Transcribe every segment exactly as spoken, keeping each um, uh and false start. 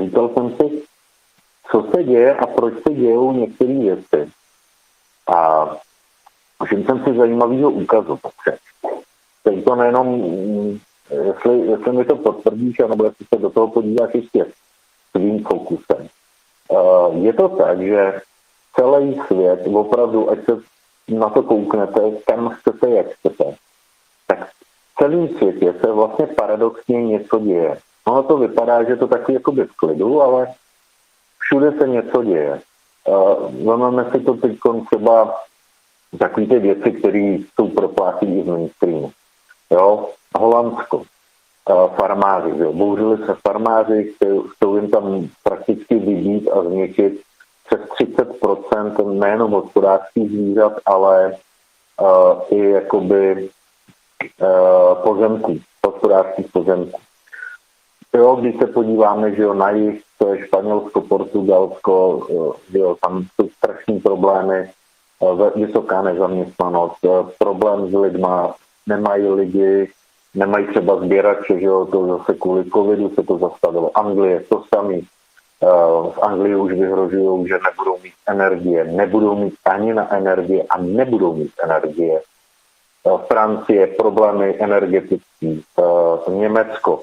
říkal jsem si, co se děje a proč se dějou některé věci. A všiml jsem si zajímavého úkazu. Teď to nejenom, jestli, jestli mi to potvrdíš, anebo jestli se do toho podíváš ještě svým fokusem. Je to tak, že celý svět, opravdu, ať se na to kouknete, kam chcete, jak chcete, tak v celém světě se vlastně paradoxně něco děje. Ono to vypadá, že to takový jakoby v klidu, ale všude se něco děje. Vezmeme si to teď třeba takové ty věci, které jsou proplácení i z mainstreamu. Jo, Holandsko, farmáři, jo. Bouřili se farmáři, chcou jim tam prakticky vybít a zničit přes třicet procent nejenom hospodářských zvířat, ale uh, i jakoby uh, pozemků, hospodářských pozemků. Jo, když se podíváme, že jo, na jih, to je Španělsko, Portugalsko, uh, jo, tam jsou strašný problémy, uh, vysoká nezaměstnanost, uh, problém s lidma, nemají lidi, nemají třeba sběrače, že jo, to zase kvůli covidu se to zastavilo. Anglie, to samý. V Anglii už vyhrožují, že nebudou mít energie, nebudou mít ani na energie a nebudou mít energie. Francie, problémy energetický, Německo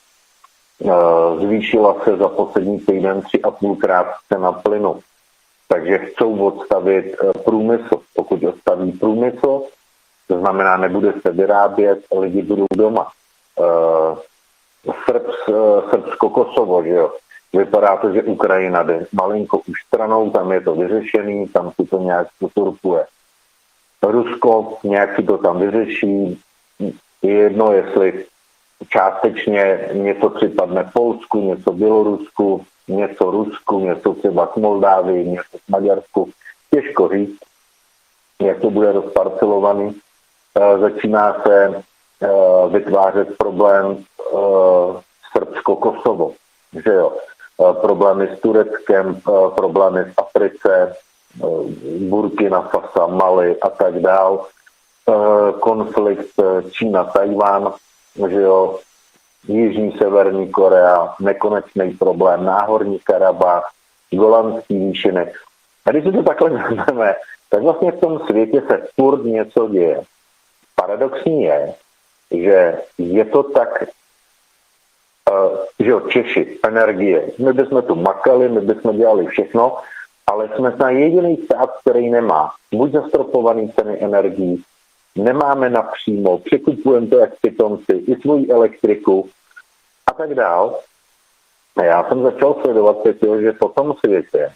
zvýšila se za poslední týden tři a půlkrát cena plynu. Takže chcou odstavit průmysl. Pokud odstaví průmysl, to znamená, nebude se vyrábět, lidi budou doma. Srbs, Srbsko, Kosovo, že jo. Vypadá to, že Ukrajina jde malinko už stranou, tam je to vyřešený, tam si to nějak usurpuje. Rusko nějak si to tam vyřeší. Je jedno, jestli částečně něco připadne Polsku, něco Bělorusku, něco Rusku, něco třeba k Moldávii, něco k Maďarsku. Těžko říct, jak to bude rozparcelovaný. Začíná se vytvářet problém Srbsko-Kosovo, že jo. Problémy s Tureckem, problémy v Africe, Burkina Faso, Mali a tak dál. Konflikt Čína-Tajván, že jo. Jižní Severní Korea, nekonečný problém, Náhorní Karabach, Golanský výšiny. A když si to takhle vezmeme, tak vlastně v tom světě se furt něco děje. Paradoxní je, že je to tak, uh, že jo, Češi, energie. My bychom tu makali, my bychom dělali všechno, ale jsme na jediný stát, který nemá buď zastropovaný ceny energií, nemáme napřímo, překupujeme to jak pitomci, i svoji elektriku a tak dál. A já jsem začal sledovat, že po tom světě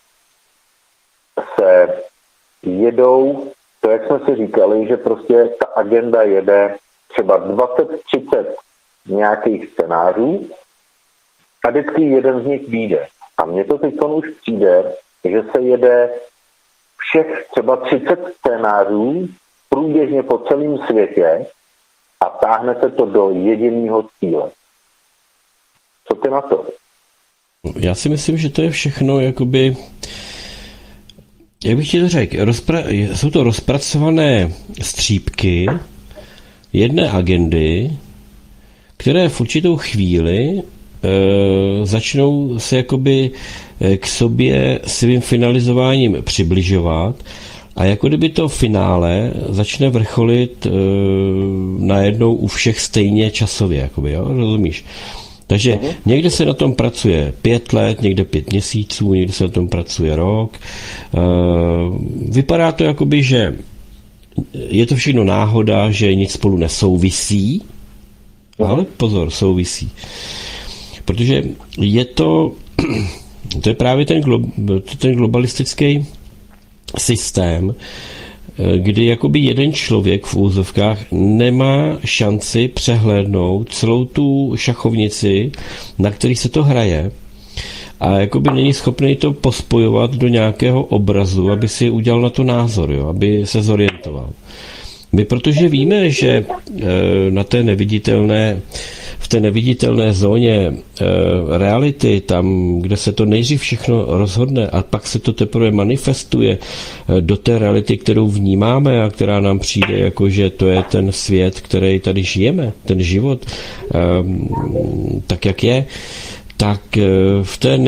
se jedou, to jak jsme si říkali, že prostě ta agenda jede třeba dvacet třicet nějakých scénářů a vždycky jeden z nich vyjde. A mně to teď už přijde, že se jede všech třeba třicet scénářů průběžně po celém světě a táhne se to do jediného cíle. Co ty na to? Já si myslím, že to je všechno jakoby, jak bych ti to řekl, rozpra- jsou to rozpracované střípky jedné agendy, které v určitou chvíli e, začnou se jakoby k sobě svým finalizováním přibližovat a jako kdyby to finále začne vrcholit e, najednou u všech stejně časově, jakoby, jo? Rozumíš? Takže uh-huh. někde se na tom pracuje pět let, někde pět měsíců, někde se na tom pracuje rok. E, vypadá to jakoby, že je to všechno náhoda, že nic spolu nesouvisí, uh-huh. ale pozor, souvisí. Protože je to, to je právě ten, glo, ten globalistický systém, kdy jakoby jeden člověk v úzovkách nemá šanci přehlédnout celou tu šachovnici, na který se to hraje a jakoby není schopný to pospojovat do nějakého obrazu, aby si udělal na to názor, jo, aby se zorientoval. My protože víme, že na té neviditelné v té neviditelné zóně e, reality, tam, kde se to nejdřív všechno rozhodne a pak se to teprve manifestuje e, do té reality, kterou vnímáme a která nám přijde jako, že to je ten svět, který tady žijeme, ten život, e, tak jak je, tak e, v té